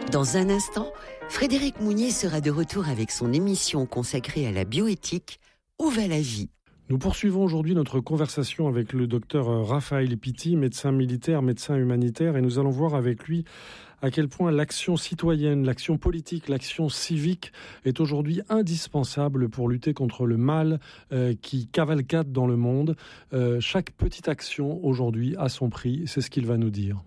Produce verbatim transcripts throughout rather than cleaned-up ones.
Dans un instant, Frédéric Mounier sera de retour avec son émission consacrée à la bioéthique « Où va la vie ?» Nous poursuivons aujourd'hui notre conversation avec le docteur Raphaël Pitti, médecin militaire, médecin humanitaire, et nous allons voir avec lui à quel point l'action citoyenne, l'action politique, l'action civique est aujourd'hui indispensable pour lutter contre le mal euh, qui cavalcade dans le monde. Euh, chaque petite action aujourd'hui a son prix, c'est ce qu'il va nous dire.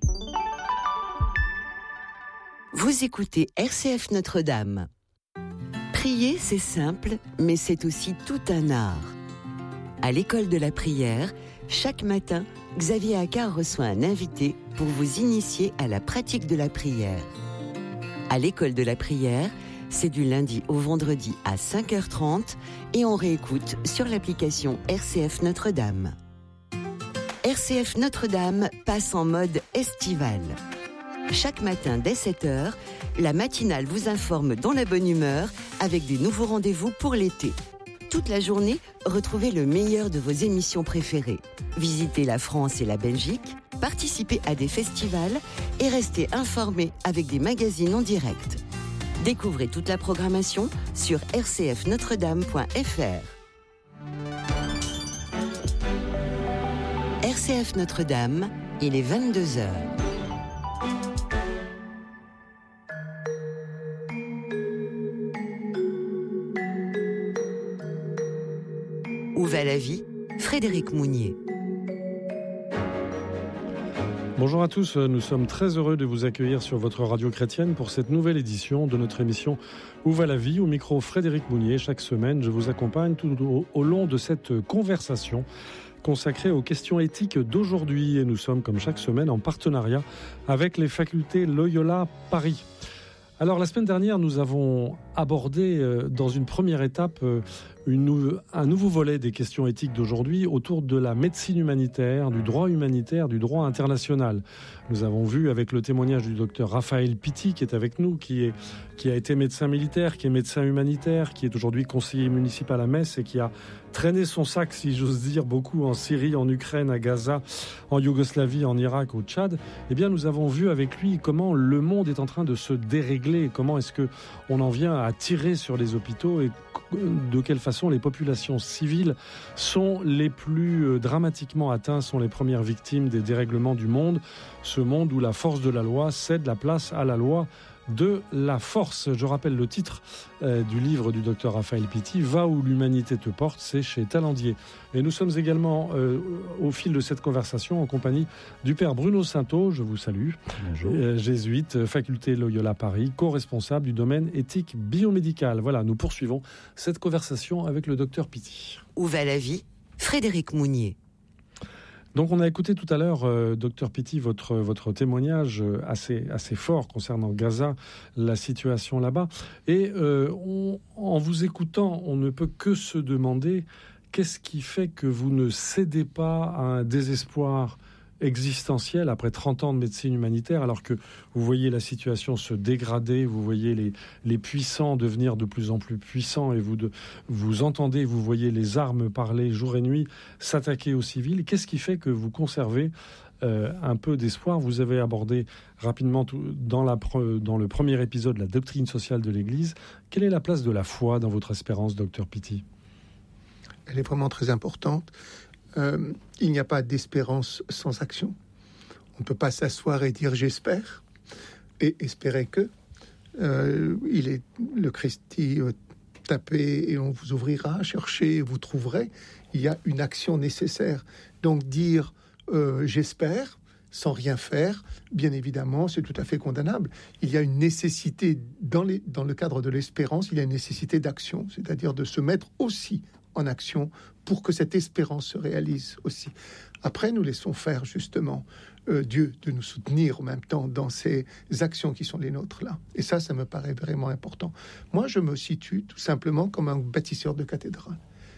Vous écoutez R C F Notre-Dame. Prier, c'est simple, mais c'est aussi tout un art. À l'école de la prière, chaque matin, Xavier Accard reçoit un invité pour vous initier à la pratique de la prière. À l'école de la prière, c'est du lundi au vendredi à cinq heures trente et on réécoute sur l'application R C F Notre-Dame. R C F Notre-Dame passe en mode estival. Chaque matin dès sept heures, la matinale vous informe dans la bonne humeur avec des nouveaux rendez-vous pour l'été. Toute la journée, retrouvez le meilleur de vos émissions préférées. Visitez la France et la Belgique, participez à des festivals et restez informés avec des magazines en direct. Découvrez toute la programmation sur r c f notre dame point f r. R C F Notre-Dame, il est vingt-deux heures. Où va la vie ? Frédéric Mounier. Bonjour à tous, nous sommes très heureux de vous accueillir sur votre radio chrétienne pour cette nouvelle édition de notre émission Où va la vie ? Au micro Frédéric Mounier. Chaque semaine, je vous accompagne tout au, au long de cette conversation consacrée aux questions éthiques d'aujourd'hui. Et nous sommes, comme chaque semaine, en partenariat avec les facultés Loyola Paris. Alors, la semaine dernière, nous avons abordé euh, dans une première étape euh, une, un nouveau volet des questions éthiques d'aujourd'hui autour de la médecine humanitaire, du droit humanitaire, du droit international. Nous avons vu avec le témoignage du docteur Raphaël Pitti qui est avec nous, qui, est, qui a été médecin militaire, qui est médecin humanitaire, qui est aujourd'hui conseiller municipal à Metz et qui a traîné son sac, si j'ose dire, beaucoup en Syrie, en Ukraine, à Gaza, en Yougoslavie, en Irak, au Tchad. Eh bien, nous avons vu avec lui comment le monde est en train de se dérégler, comment est-ce que on en vient à tirer sur les hôpitaux et de quelle façon les populations civiles sont les plus dramatiquement atteintes, sont les premières victimes des dérèglements du monde. Ce monde où la force de la loi cède la place à la loi de la force. Je rappelle le titre euh, du livre du docteur Raphaël Pitti, Va où l'humanité te porte, c'est chez Talendier. Et nous sommes également euh, au fil de cette conversation en compagnie du père Bruno Sainteau, je vous salue. Bonjour. Euh, jésuite, faculté Loyola Paris, co-responsable du domaine éthique biomédicale. Voilà, nous poursuivons cette conversation avec le docteur Pitti. Où va la vie ? Frédéric Mounier. Donc on a écouté tout à l'heure, euh, docteur Pitti, votre, votre témoignage assez, assez fort concernant Gaza, la situation là-bas. Et euh, on, en vous écoutant, on ne peut que se demander qu'est-ce qui fait que vous ne cédez pas à un désespoir existentielle après trente ans de médecine humanitaire, alors que vous voyez la situation se dégrader, vous voyez les, les puissants devenir de plus en plus puissants et vous, de, vous entendez, vous voyez les armes parler jour et nuit, s'attaquer aux civils. Qu'est-ce qui fait que vous conservez euh, un peu d'espoir ? Vous avez abordé rapidement tout, dans, la, dans le premier épisode la doctrine sociale de l'Église. Quelle est la place de la foi dans votre espérance, docteur Pitti ? Elle est vraiment très importante. Euh, il n'y a pas d'espérance sans action. On ne peut pas s'asseoir et dire j'espère et espérer que euh, il est le Christ dit euh, tapez et on vous ouvrira, cherchez et vous trouverez. Il y a une action nécessaire. Donc dire euh, j'espère sans rien faire, bien évidemment, c'est tout à fait condamnable. Il y a une nécessité dans, les, dans le cadre de l'espérance, il y a une nécessité d'action, c'est-à-dire de se mettre aussi en action pour que cette espérance se réalise aussi. Après, nous laissons faire justement euh, Dieu de nous soutenir en même temps dans ces actions qui sont les nôtres là. Et ça, ça me paraît vraiment important. Moi, je me situe tout simplement comme un bâtisseur de cathédrale.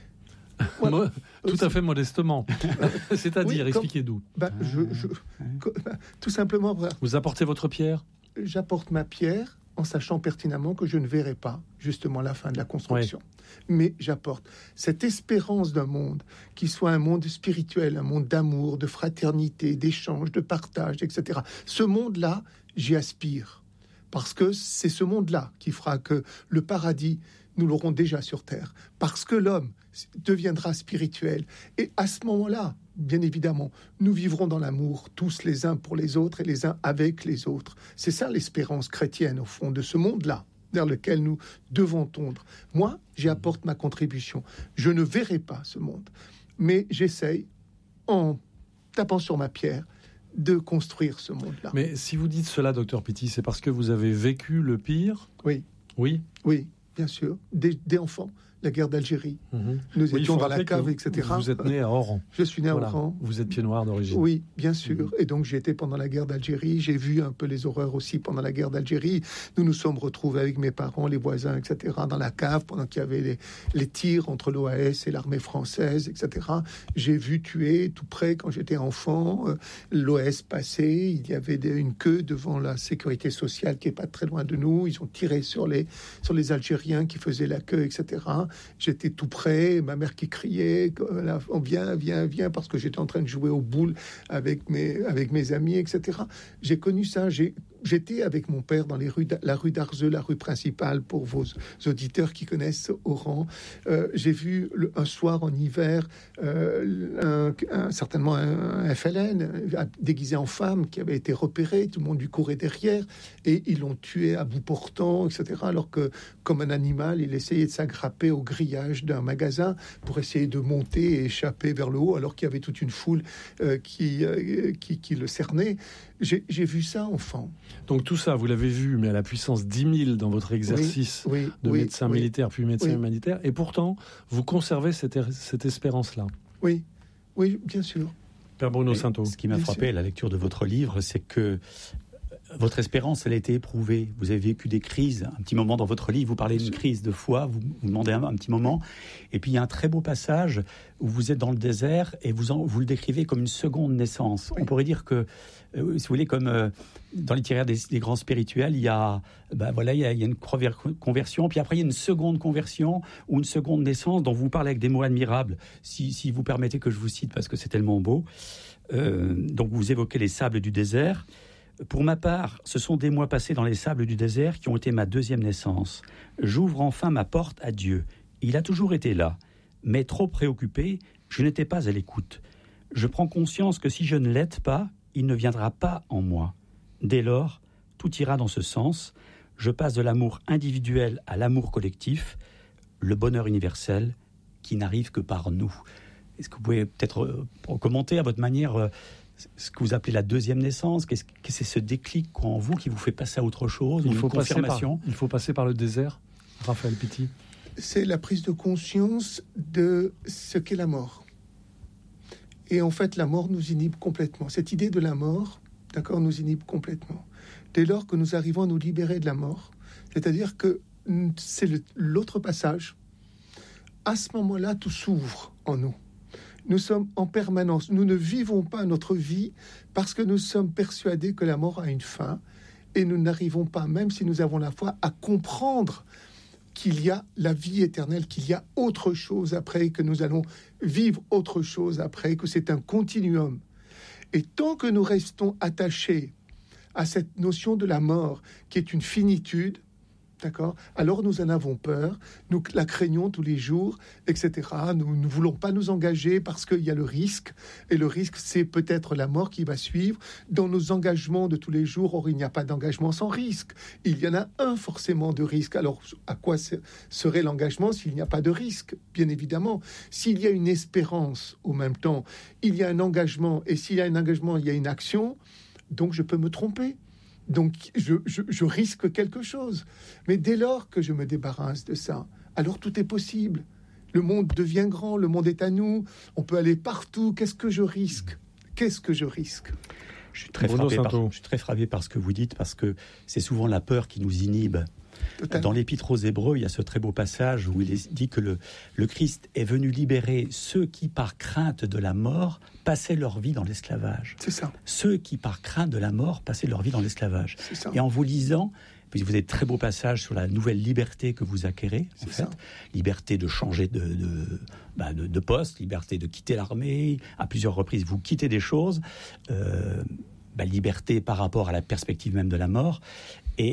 Voilà. Moi, tout à fait modestement. C'est-à-dire, oui, comme, expliquez d'où. Bah, je, je, bah, tout simplement. Vous apportez votre pierre ? J'apporte ma pierre en sachant pertinemment que je ne verrai pas justement la fin de la construction. Oui. Mais j'apporte cette espérance d'un monde qui soit un monde spirituel, un monde d'amour, de fraternité, d'échange, de partage, et cetera. Ce monde-là, j'y aspire. parce que c'est ce monde-là qui fera que le paradis, nous l'aurons déjà sur terre, parce que l'homme deviendra spirituel. Et à ce moment-là, bien évidemment, nous vivrons dans l'amour, tous les uns pour les autres et les uns avec les autres. C'est ça l'espérance chrétienne, au fond, de ce monde-là, vers lequel nous devons tondre. Moi, j'y apporte ma contribution. Je ne verrai pas ce monde, mais j'essaye, en tapant sur ma pierre, de construire ce monde-là. Mais si vous dites cela, docteur Pitty, c'est parce que vous avez vécu le pire ? Oui. Oui ? Oui, bien sûr. Dès, dès enfant, la guerre d'Algérie. Mmh. Nous oui, étions dans la cave, et cetera. Vous êtes né à Oran. Je suis né à voilà. Oran. Vous êtes pied noir d'origine. Oui, bien sûr. Mmh. Et donc, j'ai été pendant la guerre d'Algérie. J'ai vu un peu les horreurs aussi pendant la guerre d'Algérie. Nous nous sommes retrouvés avec mes parents, les voisins, et cetera, dans la cave pendant qu'il y avait les, les tirs entre l'O A S et l'armée française, et cetera. J'ai vu tuer tout près, quand j'étais enfant, euh, l'O A S passer. Il y avait des, une queue devant la sécurité sociale qui est pas très loin de nous. Ils ont tiré sur les, sur les Algériens qui faisaient la queue, et cetera. J'étais tout près, ma mère qui criait, on vient, viens, viens, parce que j'étais en train de jouer aux boules avec mes, avec mes amis, et cetera. J'ai connu ça, j'ai, j'étais avec mon père dans les rues, la rue d'Arzeux, la rue principale, pour vos auditeurs qui connaissent Oran. Euh, j'ai vu le, un soir en hiver, euh, un, un, certainement un, un F L N déguisé en femme qui avait été repéré, tout le monde lui courait derrière, et ils l'ont tué à bout portant, et cetera. Alors que, comme un animal, il essayait de s'agrapper au grillage d'un magasin pour essayer de monter et échapper vers le haut, alors qu'il y avait toute une foule euh, qui, euh, qui, qui le cernait. J'ai, j'ai vu ça enfant. Donc tout ça, vous l'avez vu, mais à la puissance dix mille dans votre exercice oui, oui, de oui, médecin oui, militaire puis médecin oui. humanitaire, et pourtant, vous conservez cette, cette espérance-là. Oui, oui, bien sûr. Père Bruno Et Sainteau. Ce qui m'a bien frappé sûr. à la lecture de votre livre, c'est que votre espérance, elle a été éprouvée. Vous avez vécu des crises. Un petit moment dans votre livre, vous parlez d'une crise de foi, vous, vous demandez un, un petit moment. Et puis il y a un très beau passage où vous êtes dans le désert et vous, en, vous le décrivez comme une seconde naissance. Oui. On pourrait dire que, euh, si vous voulez, comme euh, dans l'itinéraire des, des grands spirituels, il y a, ben voilà, il y a, il y a une conversion, puis après il y a une seconde conversion ou une seconde naissance dont vous parlez avec des mots admirables. Si, si vous permettez que je vous cite, parce que c'est tellement beau. Euh, donc vous évoquez les sables du désert. Pour ma part, ce sont des mois passés dans les sables du désert qui ont été ma deuxième naissance. J'ouvre enfin ma porte à Dieu. Il a toujours été là, mais trop préoccupé, je n'étais pas à l'écoute. Je prends conscience que si je ne l'aide pas, il ne viendra pas en moi. Dès lors, tout ira dans ce sens. Je passe de l'amour individuel à l'amour collectif, le bonheur universel qui n'arrive que par nous. Est-ce que vous pouvez peut-être euh, commenter à votre manière euh, ce que vous appelez la deuxième naissance? Qu'est-ce que c'est ce déclic en vous qui vous fait passer à autre chose? Il faut, une passer confirmation par, il faut passer par le désert, Raphaël Pitty. C'est la prise de conscience de ce qu'est la mort. Et en fait, la mort nous inhibe complètement. Cette idée de la mort, d'accord, nous inhibe complètement. Dès lors que nous arrivons à nous libérer de la mort, c'est-à-dire que c'est le, l'autre passage, à ce moment-là, tout s'ouvre en nous. Nous sommes en permanence, nous ne vivons pas notre vie parce que nous sommes persuadés que la mort a une fin et nous n'arrivons pas, même si nous avons la foi, à comprendre qu'il y a la vie éternelle, qu'il y a autre chose après, que nous allons vivre autre chose après, que c'est un continuum. Et tant que nous restons attachés à cette notion de la mort qui est une finitude, d'accord, alors nous en avons peur, nous la craignons tous les jours, et cetera. Nous ne voulons pas nous engager parce qu'il y a le risque, et le risque, c'est peut-être la mort qui va suivre. Dans nos engagements de tous les jours, or, il n'y a pas d'engagement sans risque. Il y en a un forcément de risque. Alors, à quoi serait l'engagement s'il n'y a pas de risque? Bien évidemment. S'il y a une espérance au même temps, il y a un engagement, et s'il y a un engagement, il y a une action, donc je peux me tromper. Donc, je, je, je risque quelque chose. Mais dès lors que je me débarrasse de ça, alors tout est possible. Le monde devient grand, le monde est à nous, on peut aller partout. Qu'est-ce que je risque? Qu'est-ce que je risque? Je suis très frappé par, je suis très frappé par ce que vous dites, parce que c'est souvent la peur qui nous inhibe. Totalement. Dans l'Épître aux Hébreux, il y a ce très beau passage où il est dit que le, le Christ est venu libérer ceux qui, par crainte de la mort, passaient leur vie dans l'esclavage. C'est ça. Ceux qui, par crainte de la mort, passaient leur vie dans l'esclavage. C'est ça. Et en vous lisant, puis vous avez de très beaux passages sur la nouvelle liberté que vous acquérez, en fait. Liberté de changer de, de, bah de, de poste, liberté de quitter l'armée. À plusieurs reprises, vous quittez des choses. Euh, bah, liberté par rapport à la perspective même de la mort. Et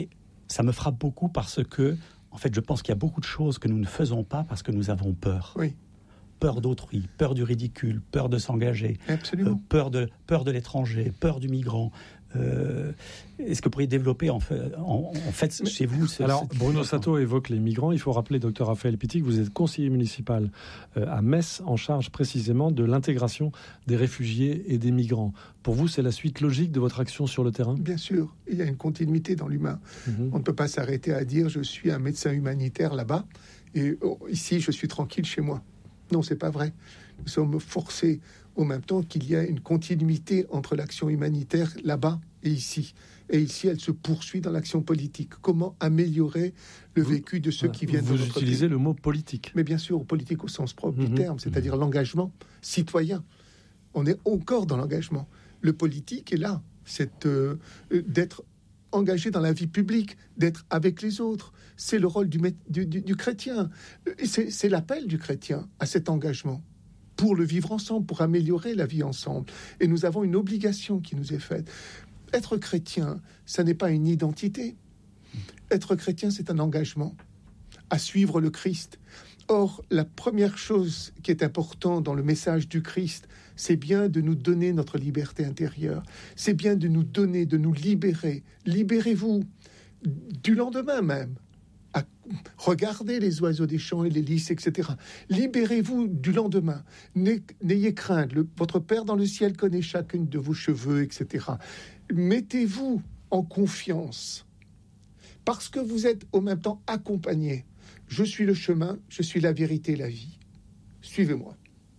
ça me frappe beaucoup parce que, en fait, je pense qu'il y a beaucoup de choses que nous ne faisons pas parce que nous avons peur. Oui. Peur d'autrui, peur du ridicule, peur de s'engager, Absolument. Euh, peur de, peur de l'étranger, peur du migrant. Euh, est-ce que vous pourriez développer en fait, en, en fait Mais, chez vous ce, Alors, cette... Bruno Sato évoque les migrants. Il faut rappeler, docteur Raphaël Pitti, que vous êtes conseiller municipal euh, à Metz, en charge précisément de l'intégration des réfugiés et des migrants. Pour vous, c'est la suite logique de votre action sur le terrain ? Bien sûr, il y a une continuité dans l'humain. Mm-hmm. On ne peut pas s'arrêter à dire « je suis un médecin humanitaire là-bas et oh, ici, je suis tranquille chez moi ». Non, c'est pas vrai. Nous sommes forcés au même temps qu'il y a une continuité entre l'action humanitaire là-bas et ici. Et ici, elle se poursuit dans l'action politique. Comment améliorer le vous, vécu de ceux voilà, qui viennent vous de notre utilisez pays. le mot politique. Mais bien sûr, politique au sens propre mmh, du terme, c'est-à-dire mmh. l'engagement citoyen. On est encore dans l'engagement. Le politique est là, c'est euh, d'être engagé dans la vie publique, d'être avec les autres. C'est le rôle du, du, du, du chrétien. C'est, c'est l'appel du chrétien à cet engagement pour le vivre ensemble, pour améliorer la vie ensemble. Et nous avons une obligation qui nous est faite. Être chrétien, ça n'est pas une identité. Être chrétien, c'est un engagement à suivre le Christ. Or, la première chose qui est importante dans le message du Christ, c'est bien de nous donner notre liberté intérieure. C'est bien de nous donner, de nous libérer. Libérez-vous du lendemain même. À regarder les oiseaux des champs et les lys, et cetera. Libérez-vous du lendemain. N'ayez crainte. Le, votre Père dans le ciel connaît chacune de vos cheveux, et cetera. Mettez-vous en confiance. Parce que vous êtes au même temps accompagné. Je suis le chemin, je suis la vérité et la vie. Suivez-moi.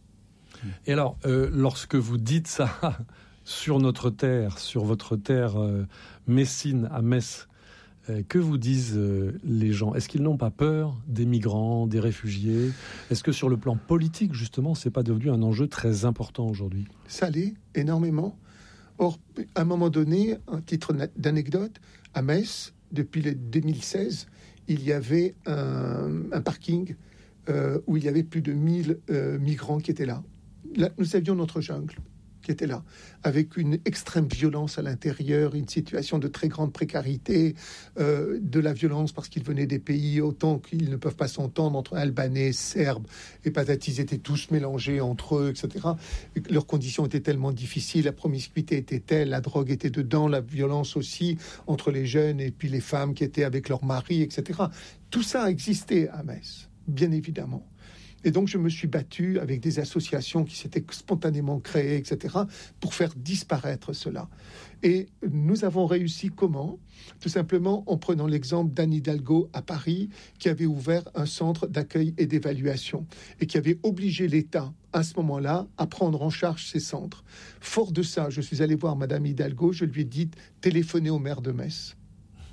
Et alors, euh, lorsque vous dites ça sur notre terre, sur votre terre euh, messine à Metz, euh, que vous disent euh, les gens ? Est-ce qu'ils n'ont pas peur des migrants, des réfugiés ? Est-ce que sur le plan politique, justement, c'est pas devenu un enjeu très important aujourd'hui ? Ça l'est, énormément. Or, à un moment donné, un titre d'anecdote, à Metz, depuis le deux mille seize, il y avait un, un parking euh, où il y avait plus de mille euh, migrants qui étaient là. là. Nous avions notre jungle qui était là, avec une extrême violence à l'intérieur, une situation de très grande précarité, euh, de la violence parce qu'ils venaient des pays autant qu'ils ne peuvent pas s'entendre entre Albanais, Serbes et patatis, ils étaient tous mélangés entre eux, et cetera. Et leurs conditions étaient tellement difficiles, la promiscuité était telle, la drogue était dedans, la violence aussi entre les jeunes et puis les femmes qui étaient avec leurs maris, et cetera. Tout ça existait à Metz, bien évidemment. Et donc, je me suis battu avec des associations qui s'étaient spontanément créées, et cetera, pour faire disparaître cela. Et nous avons réussi comment ? Tout simplement en prenant l'exemple d'Anne Hidalgo à Paris, qui avait ouvert un centre d'accueil et d'évaluation et qui avait obligé l'État, à ce moment-là, à prendre en charge ces centres. Fort de ça, je suis allé voir Madame Hidalgo, je lui ai dit « Téléphonez au maire de Metz. D'accord ?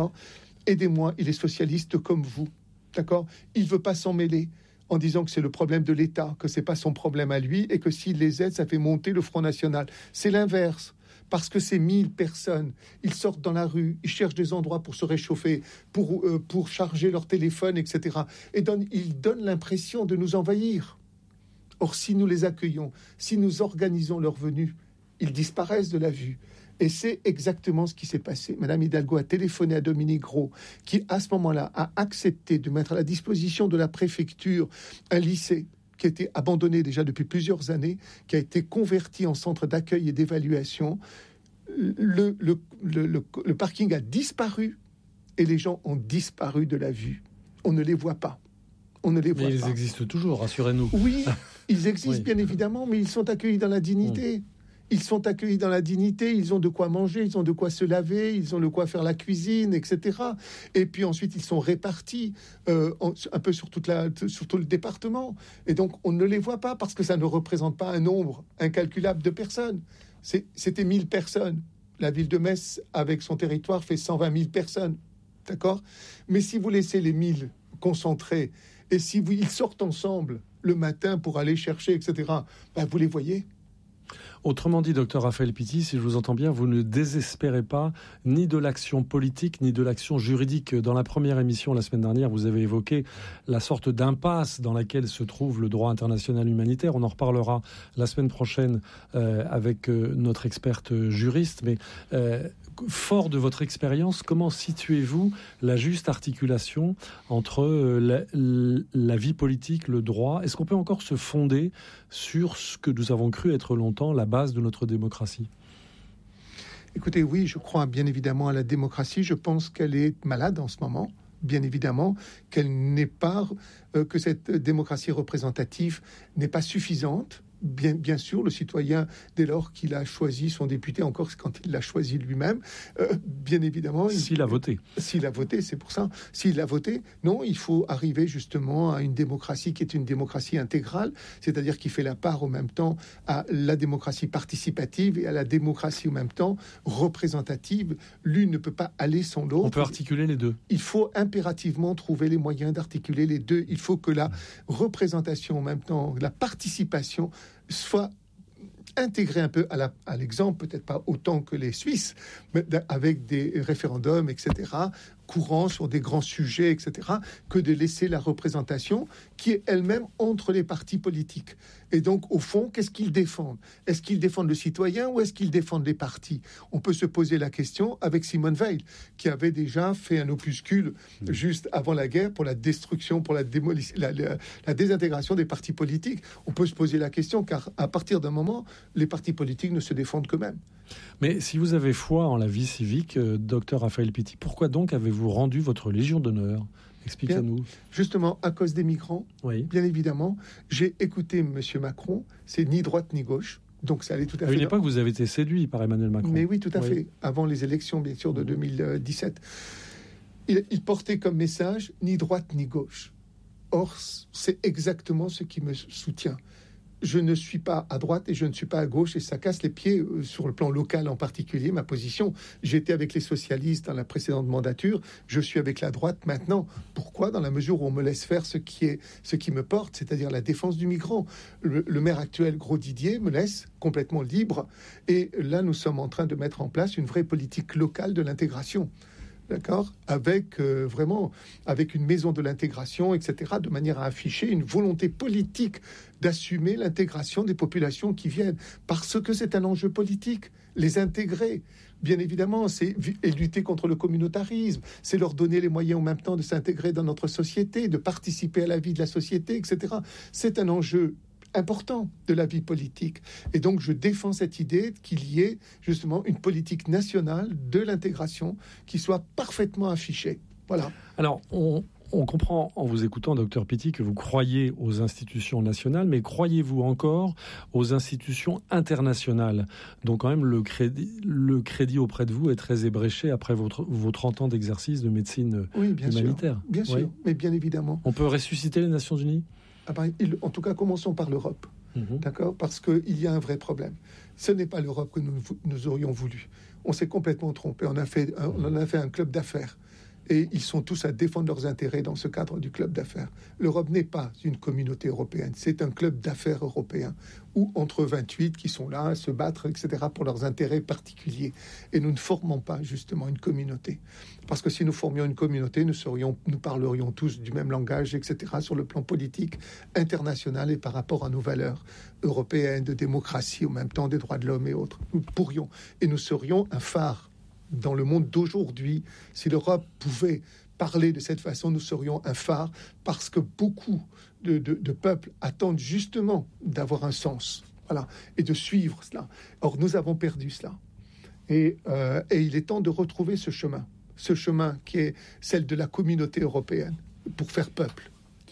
Aidez-moi, il est socialiste comme vous. D'accord ? Il ne veut pas s'en mêler. » en disant que c'est le problème de l'État, que c'est pas son problème à lui, et que s'il les aide, ça fait monter le Front National. C'est l'inverse, parce que ces mille personnes, ils sortent dans la rue, ils cherchent des endroits pour se réchauffer, pour, euh, pour charger leur téléphone, et cetera. Et donne, ils donnent l'impression de nous envahir. Or, si nous les accueillons, si nous organisons leur venue, ils disparaissent de la vue. Et c'est exactement ce qui s'est passé. Madame Hidalgo a téléphoné à Dominique Gros, qui, à ce moment-là, a accepté de mettre à la disposition de la préfecture un lycée qui était abandonné déjà depuis plusieurs années, qui a été converti en centre d'accueil et d'évaluation. Le, le, le, le, le parking a disparu et les gens ont disparu de la vue. On ne les voit pas. On ne les voit mais pas. Ils existent toujours, rassurez-nous. Oui, ils existent oui. bien évidemment, mais ils sont accueillis dans la dignité. Mmh. Ils sont accueillis dans la dignité, ils ont de quoi manger, ils ont de quoi se laver, ils ont de quoi faire la cuisine, et cetera. Et puis ensuite, ils sont répartis euh, un peu sur, toute la, sur tout le département. Et donc, on ne les voit pas parce que ça ne représente pas un nombre incalculable de personnes. C'est, c'était mille personnes. La ville de Metz, avec son territoire, fait cent vingt mille personnes. D'accord ? Mais si vous laissez les mille concentrés, et si vous, ils sortent ensemble le matin pour aller chercher, et cetera, ben vous les voyez. Autrement dit, docteur Raphaël Pitti, si je vous entends bien, vous ne désespérez pas ni de l'action politique, ni de l'action juridique. Dans la première émission, la semaine dernière, vous avez évoqué la sorte d'impasse dans laquelle se trouve le droit international humanitaire. On en reparlera la semaine prochaine euh, avec euh, notre experte juriste. Mais euh, fort de votre expérience, comment situez-vous la juste articulation entre euh, la, la vie politique, le droit ? Est-ce qu'on peut encore se fonder sur ce que nous avons cru être longtemps la base de notre démocratie ? Écoutez, oui, je crois bien évidemment à la démocratie. Je pense qu'elle est malade en ce moment. Bien évidemment, qu'elle n'est pas, euh, que cette démocratie représentative n'est pas suffisante. Bien, bien sûr, le citoyen, dès lors qu'il a choisi son député, encore quand il l'a choisi lui-même, euh, bien évidemment... S'il a voté. S'il a voté, c'est pour ça. S'il a voté, non, il faut arriver justement à une démocratie qui est une démocratie intégrale, c'est-à-dire qui fait la part en même temps à la démocratie participative et à la démocratie en même temps représentative. L'une ne peut pas aller sans l'autre. On peut articuler les deux. Il faut impérativement trouver les moyens d'articuler les deux. Il faut que la représentation en même temps, la participation soit intégrée un peu à, la, à l'exemple, peut-être pas autant que les Suisses, mais avec des référendums, et cetera, courants sur des grands sujets, et cetera, que de laisser la représentation qui est elle-même entre les partis politiques. Et donc, au fond, qu'est-ce qu'ils défendent ? Est-ce qu'ils défendent le citoyen ou est-ce qu'ils défendent les partis ? On peut se poser la question avec Simone Veil, qui avait déjà fait un opuscule mmh. juste avant la guerre pour la destruction, pour la, démolition, la, la, la désintégration des partis politiques. On peut se poser la question, car à partir d'un moment, les partis politiques ne se défendent qu'eux-mêmes. Mais si vous avez foi en la vie civique, euh, docteur Raphaël Pitti, pourquoi donc avez-vous rendu votre Légion d'honneur ? Expliquez-nous. Bien, justement, à cause des migrants, oui. Bien évidemment. J'ai écouté M. Macron, c'est ni droite ni gauche. Donc ça allait tout à, à fait... À une époque, vous avez été séduit par Emmanuel Macron. Mais oui, tout à oui. fait. Avant les élections, bien sûr, de deux mille dix-sept. Il, il portait comme message ni droite ni gauche. Or, c'est exactement ce qui me soutient. Je ne suis pas à droite et je ne suis pas à gauche et ça casse les pieds euh, sur le plan local en particulier, ma position. J'étais avec les socialistes dans la précédente mandature, je suis avec la droite maintenant. Pourquoi ? Dans la mesure où on me laisse faire ce qui est, ce qui me porte, c'est-à-dire la défense du migrant. Le, le maire actuel, Gros Didier, me laisse complètement libre et là, nous sommes en train de mettre en place une vraie politique locale de l'intégration. D'accord, avec euh, vraiment avec une maison de l'intégration, et cetera, de manière à afficher une volonté politique d'assumer l'intégration des populations qui viennent, parce que c'est un enjeu politique, les intégrer. Bien évidemment, c'est et lutter contre le communautarisme, c'est leur donner les moyens en même temps de s'intégrer dans notre société, de participer à la vie de la société, et cetera. C'est un enjeu important de la vie politique. Et donc, je défends cette idée qu'il y ait justement une politique nationale de l'intégration qui soit parfaitement affichée. Voilà. Alors, on, on comprend en vous écoutant, docteur Pitti, que vous croyez aux institutions nationales, mais croyez-vous encore aux institutions internationales ? Donc, quand même, le crédit, le crédit auprès de vous est très ébréché après votre, vos trente ans d'exercice de médecine oui, bien humanitaire. Sûr, bien sûr, oui. Mais bien évidemment. On peut ressusciter les Nations Unies ? Ah ben, il, en tout cas, commençons par l'Europe, mmh. d'accord ? Parce qu'il y a un vrai problème. Ce n'est pas l'Europe que nous, nous aurions voulu. On s'est complètement trompé. On a fait, un, on en a fait un club d'affaires. Et ils sont tous à défendre leurs intérêts dans ce cadre du club d'affaires. L'Europe n'est pas une communauté européenne, c'est un club d'affaires européen, où entre vingt-huit qui sont là à se battre, et cetera, pour leurs intérêts particuliers. Et nous ne formons pas justement une communauté. Parce que si nous formions une communauté, nous, serions, nous parlerions tous du même langage, et cetera, sur le plan politique, international et par rapport à nos valeurs européennes, de démocratie, en même temps des droits de l'homme et autres. Nous pourrions, et nous serions un phare dans le monde d'aujourd'hui. Si l'Europe pouvait parler de cette façon, nous serions un phare, parce que beaucoup de, de, de peuples attendent justement d'avoir un sens, voilà, et de suivre cela. Or, nous avons perdu cela. Et, euh, et il est temps de retrouver ce chemin, ce chemin qui est celle de la communauté européenne, pour faire peuple.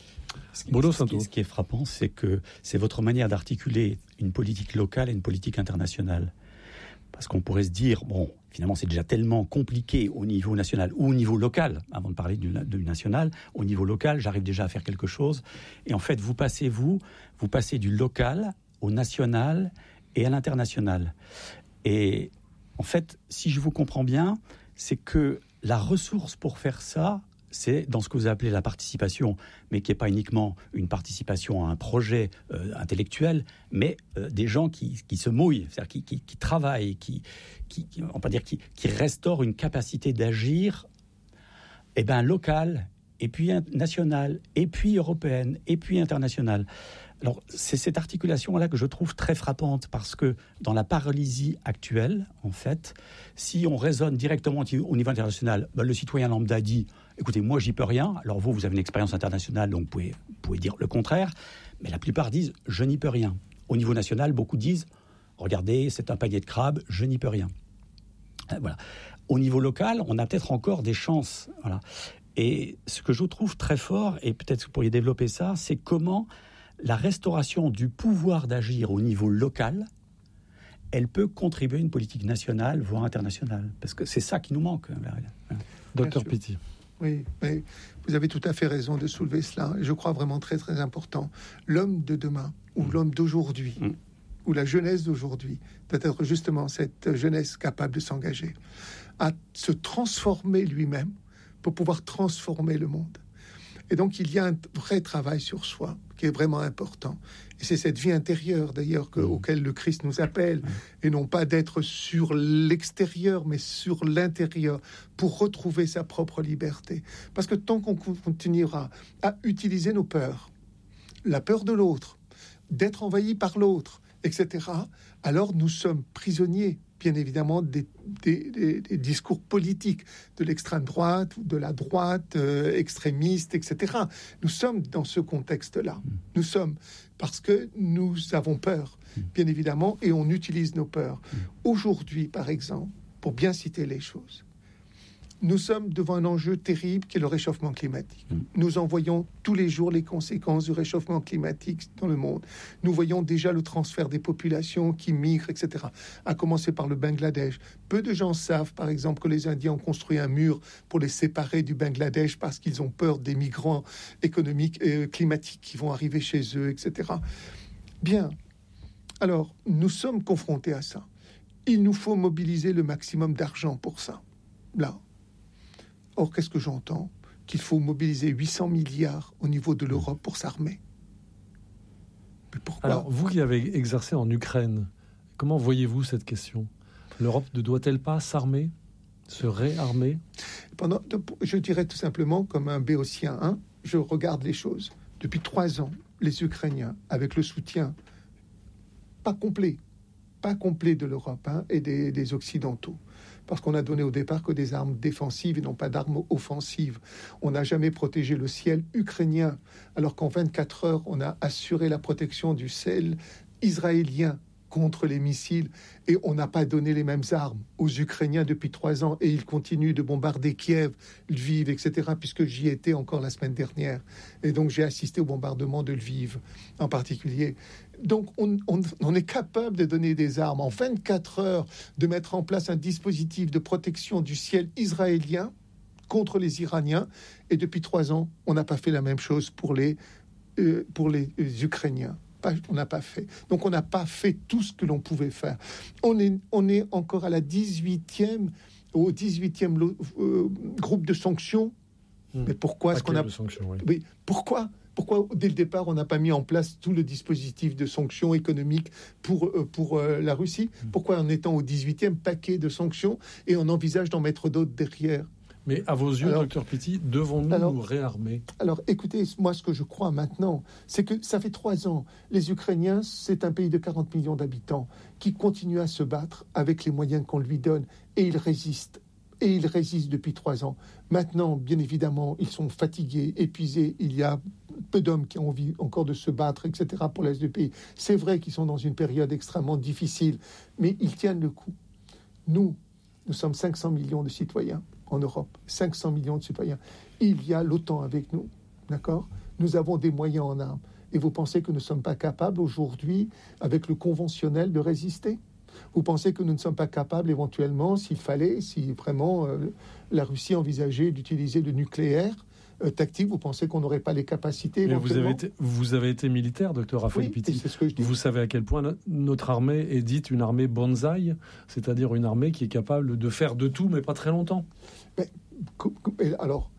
Ce qui, ce, qui, ce qui est frappant, c'est que c'est votre manière d'articuler une politique locale et une politique internationale. Parce qu'on pourrait se dire, bon, finalement, c'est déjà tellement compliqué au niveau national ou au niveau local, avant de parler du, du national, au niveau local, j'arrive déjà à faire quelque chose. Et en fait, vous passez, vous, vous passez du local au national et à l'international. Et en fait, si je vous comprends bien, c'est que la ressource pour faire ça, c'est dans ce que vous appelez la participation, mais qui n'est pas uniquement une participation à un projet euh, intellectuel, mais euh, des gens qui, qui se mouillent, c'est-à-dire qui, qui, qui travaillent, qui, qui, qui, on va dire, qui, qui restaurent une capacité d'agir eh ben, locale, et puis nationale, et puis européenne, et puis internationale. Alors, c'est cette articulation-là que je trouve très frappante, parce que dans la paralysie actuelle, en fait, si on raisonne directement au niveau international, ben, le citoyen lambda dit « Écoutez, moi, j'y peux rien. » Alors vous, vous avez une expérience internationale, donc vous pouvez, vous pouvez dire le contraire. Mais la plupart disent « Je n'y peux rien. » Au niveau national, beaucoup disent « Regardez, c'est un panier de crabes, je n'y peux rien. » Voilà. Au niveau local, on a peut-être encore des chances. Voilà. Et ce que je trouve très fort, et peut-être que vous pourriez développer ça, c'est comment la restauration du pouvoir d'agir au niveau local, elle peut contribuer à une politique nationale, voire internationale. Parce que c'est ça qui nous manque. Docteur Pitty. Oui, mais vous avez tout à fait raison de soulever cela. Et je crois vraiment très, très important. L'homme de demain, ou mmh. l'homme d'aujourd'hui, mmh. ou la jeunesse d'aujourd'hui, doit être justement cette jeunesse capable de s'engager, à se transformer lui-même pour pouvoir transformer le monde. Et donc, il y a un vrai travail sur soi qui est vraiment important. Et c'est cette vie intérieure, d'ailleurs, que, mmh. auquel le Christ nous appelle, mmh. et non pas d'être sur l'extérieur, mais sur l'intérieur, pour retrouver sa propre liberté. Parce que tant qu'on continuera à utiliser nos peurs, la peur de l'autre, d'être envahi par l'autre, et cetera, alors nous sommes prisonniers, bien évidemment, des, des, des, des discours politiques de l'extrême droite ou de la droite euh, extrémiste, et cetera. Nous sommes dans ce contexte-là. Nous sommes parce que nous avons peur, bien évidemment, et on utilise nos peurs. Aujourd'hui, par exemple, pour bien citer les choses, nous sommes devant un enjeu terrible qui est le réchauffement climatique. Nous en voyons tous les jours les conséquences du réchauffement climatique dans le monde. Nous voyons déjà le transfert des populations qui migrent, et cetera. À commencer par le Bangladesh. Peu de gens savent, par exemple, que les Indiens ont construit un mur pour les séparer du Bangladesh parce qu'ils ont peur des migrants économiques et climatiques qui vont arriver chez eux, et cetera. Bien. Alors, nous sommes confrontés à ça. Il nous faut mobiliser le maximum d'argent pour ça. Là. Or, qu'est-ce que j'entends ? Qu'il faut mobiliser huit cents milliards au niveau de l'Europe pour s'armer. Mais pourquoi ? Alors, vous qui avez exercé en Ukraine, comment voyez-vous cette question ? L'Europe ne doit-elle pas s'armer, se réarmer ? Pendant, je dirais tout simplement, comme un béotien, hein, je regarde les choses. Depuis trois ans, les Ukrainiens, avec le soutien pas complet, pas complet de l'Europe hein, et des, des Occidentaux, parce qu'on a donné au départ que des armes défensives et non pas d'armes offensives. On n'a jamais protégé le ciel ukrainien, alors qu'en vingt-quatre heures, on a assuré la protection du ciel israélien contre les missiles, et on n'a pas donné les mêmes armes aux Ukrainiens depuis trois ans, et ils continuent de bombarder Kiev, Lviv, et cetera, puisque j'y étais encore la semaine dernière. Et donc j'ai assisté au bombardement de Lviv en particulier. Donc on, on, on est capable de donner des armes en vingt-quatre heures, de mettre en place un dispositif de protection du ciel israélien contre les Iraniens, et depuis trois ans, on n'a pas fait la même chose pour les, euh, pour les, les Ukrainiens. Pas, on n'a pas fait. Donc on n'a pas fait tout ce que l'on pouvait faire. On est, on est encore à la dix-huitième, au dix-huitième euh, groupe de sanctions. Mmh. Mais pourquoi est-ce qu'on a... sanctions, oui. Oui, pourquoi Pourquoi, dès le départ, on n'a pas mis en place tout le dispositif de sanctions économiques pour, euh, pour euh, la Russie ? mmh. Pourquoi, en étant au dix-huitième paquet de sanctions, et on envisage d'en mettre d'autres derrière ? Mais à vos yeux, alors, docteur Pitty, devons-nous alors, nous réarmer ? Alors, écoutez, moi, ce que je crois maintenant, c'est que ça fait trois ans. Les Ukrainiens, c'est un pays de quarante millions d'habitants qui continue à se battre avec les moyens qu'on lui donne. Et ils résistent. Et ils résistent depuis trois ans. Maintenant, bien évidemment, ils sont fatigués, épuisés. Il y a peu d'hommes qui ont envie encore de se battre, et cetera, pour l'Est du pays. C'est vrai qu'ils sont dans une période extrêmement difficile, mais ils tiennent le coup. Nous, nous sommes cinq cents millions de citoyens en Europe, cinq cents millions de citoyens. Il y a l'OTAN avec nous, d'accord ? Nous avons des moyens en armes. Et vous pensez que nous ne sommes pas capables aujourd'hui, avec le conventionnel, de résister ? Vous pensez que nous ne sommes pas capables, éventuellement, s'il fallait, si vraiment euh, la Russie envisageait d'utiliser le nucléaire euh, tactique, vous pensez qu'on n'aurait pas les capacités éventuellement ? Mais vous avez été, vous avez été militaire, docteur Raphaël oui, Pitty. C'est ce que je dis. Vous savez à quel point notre armée est dite une armée bonsaï, c'est-à-dire une armée qui est capable de faire de tout, mais pas très longtemps. Mais, alors,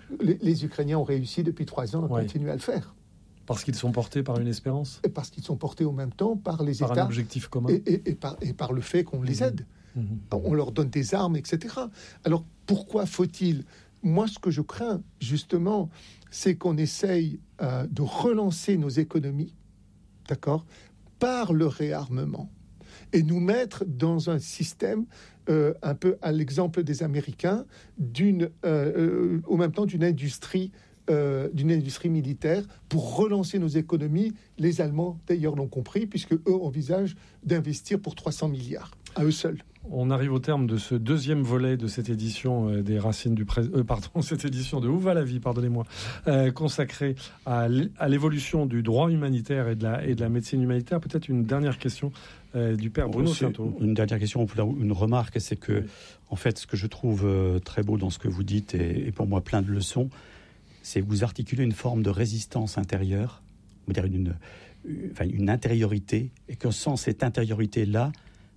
Les, les Ukrainiens ont réussi depuis trois ans à Ouais. continuer à le faire. Parce qu'ils sont portés par une espérance, Et parce qu'ils sont portés en même temps par les par un États objectif commun. et, et- et par, et par le fait qu'on les aide. Mhm. On leur donne des armes, et cetera. Alors pourquoi faut-il... Moi, ce que je crains, justement, c'est qu'on essaye euh, de relancer nos économies, d'accord, par le réarmement, et nous mettre dans un système euh, un peu à l'exemple des Américains, d'une, euh, euh, au même temps d'une industrie, euh, d'une industrie militaire pour relancer nos économies. Les Allemands, d'ailleurs, l'ont compris, puisque eux envisagent d'investir pour trois cents milliards à eux seuls. On arrive au terme de ce deuxième volet de cette édition euh, des Racines du Pré... euh, pardon, cette édition de Où va la vie, pardonnez-moi, euh, consacrée à l- à l'évolution du droit humanitaire et de la, et de la médecine humanitaire. Peut-être une dernière question euh, du père Bruno C'est Sainteau. Une dernière question, une remarque, c'est que, Oui. en fait, ce que je trouve euh, très beau dans ce que vous dites, et, et pour moi plein de leçons, c'est que vous articulez une forme de résistance intérieure, on va dire une, une, enfin, une intériorité, et que sans cette intériorité-là,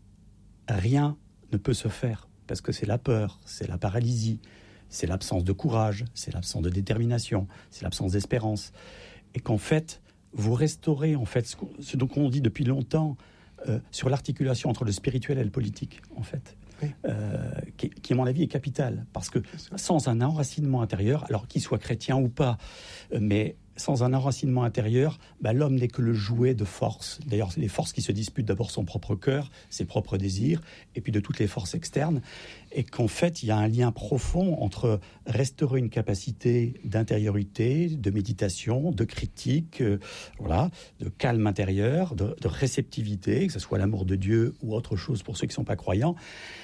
rien ne peut se faire, parce que c'est la peur, c'est la paralysie, c'est l'absence de courage, c'est l'absence de détermination, c'est l'absence d'espérance, et qu'en fait, vous restaurez en fait ce, qu'on- ce dont on dit depuis longtemps euh, sur l'articulation entre le spirituel et le politique, en fait, Oui. euh, qui, qui, à mon avis, est capital, parce que sûr. sans un enracinement intérieur, alors qu'il soit chrétien ou pas, euh, mais sans un enracinement intérieur, bah, l'homme n'est que le jouet de forces. D'ailleurs, les forces qui se disputent d'abord son propre cœur, ses propres désirs, et puis de toutes les forces externes, et qu'en fait, il y a un lien profond entre restaurer une capacité d'intériorité, de méditation, de critique, euh, voilà, de calme intérieur, de, de réceptivité, que ce soit l'amour de Dieu ou autre chose pour ceux qui ne sont pas croyants.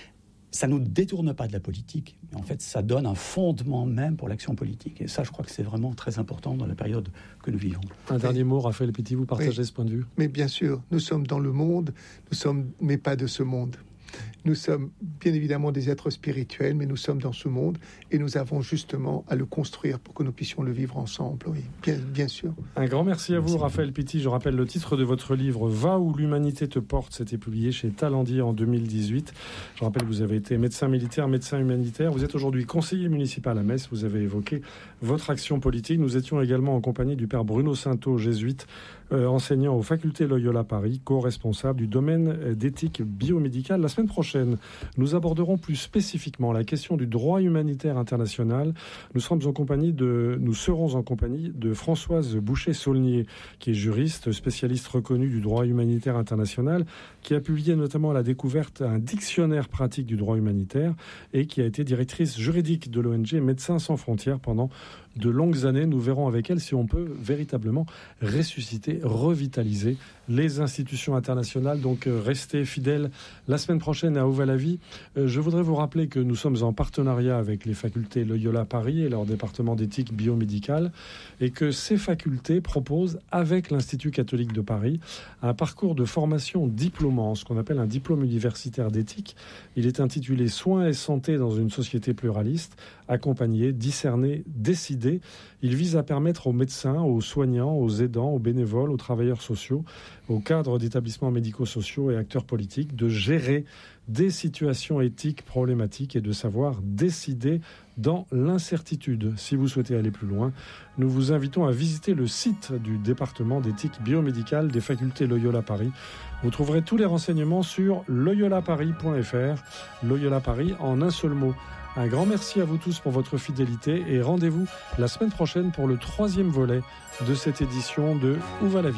Ça ne nous détourne pas de la politique, mais en fait, ça donne un fondement même pour l'action politique. Et ça, je crois que c'est vraiment très important dans la période que nous vivons. Un dernier mot, Raphaël Pitti, vous partagez Oui. ce point de vue? Mais bien sûr, nous sommes dans le monde, nous sommes, mais pas de ce monde. Nous sommes bien évidemment des êtres spirituels, mais nous sommes dans ce monde et nous avons justement à le construire pour que nous puissions le vivre ensemble. Oui, bien, bien sûr. Un grand merci à vous, Merci. Raphaël Pitti. Je rappelle le titre de votre livre « Va où l'humanité te porte ». C'était publié chez Talendier en deux mille dix-huit. Je rappelle que vous avez été médecin militaire, médecin humanitaire. Vous êtes aujourd'hui conseiller municipal à Metz. Vous avez évoqué votre action politique. Nous étions également en compagnie du père Bruno Sainteau, jésuite, euh, enseignant aux facultés Loyola Paris, co-responsable du domaine d'éthique biomédicale. La semaine prochaine, nous aborderons plus spécifiquement la question du droit humanitaire international. Nous sommes en compagnie de, nous serons en compagnie de Françoise Boucher-Saulnier, qui est juriste, spécialiste reconnue du droit humanitaire international, qui a publié notamment à la découverte un dictionnaire pratique du droit humanitaire et qui a été directrice juridique de l'O N G Médecins sans frontières pendant de longues années. Nous verrons avec elle si on peut véritablement ressusciter, revitaliser les institutions internationales. Donc euh, restez fidèles la semaine prochaine à Où va la vie. Euh, je voudrais vous rappeler que nous sommes en partenariat avec les facultés Loyola Paris et leur département d'éthique biomédicale et que ces facultés proposent avec l'Institut catholique de Paris un parcours de formation diplômant, ce qu'on appelle un diplôme universitaire d'éthique. Il est intitulé Soins et santé dans une société pluraliste, accompagner, discerner, décider. Il vise à permettre aux médecins, aux soignants, aux aidants, aux bénévoles, aux travailleurs sociaux, aux cadres d'établissements médico-sociaux et acteurs politiques de gérer des situations éthiques problématiques et de savoir décider dans l'incertitude. Si vous souhaitez aller plus loin, nous vous invitons à visiter le site du département d'éthique biomédicale des facultés Loyola Paris. Vous trouverez tous les renseignements sur loyola paris point f r, Loyola Paris en un seul mot. Un grand merci à vous tous pour votre fidélité et rendez-vous la semaine prochaine pour le troisième volet de cette édition de Où va la vie ?